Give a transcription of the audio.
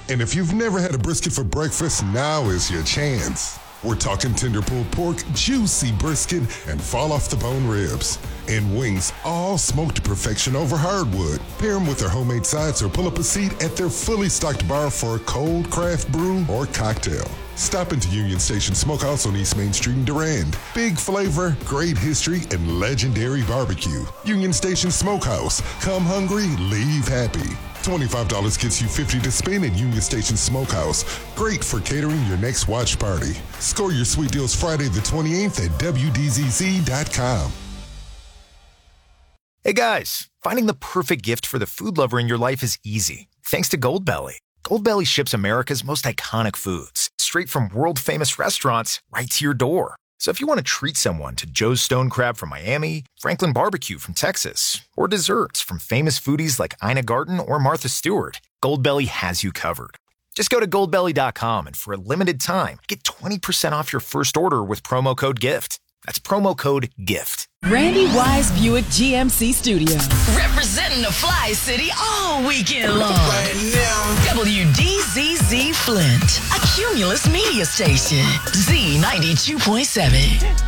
And if you've never had a brisket for breakfast, now is your chance. We're talking tender pulled pork, juicy brisket, and fall off the bone ribs. And wings all smoked to perfection over hardwood. Pair them with their homemade sides or pull up a seat at their fully stocked bar for a cold craft brew or cocktail. Stop into Union Station Smokehouse on East Main Street in Durand. Big flavor, great history, and legendary barbecue. Union Station Smokehouse. Come hungry, leave happy. $25 gets you $50 to spend at Union Station Smokehouse. Great for catering your next watch party. Score your sweet deals Friday the 28th at WDZZ.com. Hey guys, finding the perfect gift for the food lover in your life is easy. Thanks to Goldbelly. Goldbelly ships America's most iconic foods straight from world-famous restaurants right to your door. So if you want to treat someone to Joe's Stone Crab from Miami, Franklin Barbecue from Texas, or desserts from famous foodies like Ina Garten or Martha Stewart, Goldbelly has you covered. Just go to goldbelly.com and for a limited time, get 20% off your first order with promo code GIFT. That's promo code GIFT. Randy Wise Buick GMC Studio. Representing the Fly City all weekend long. Right now. WDZZ Flint, a Cumulus media station. Z92.7.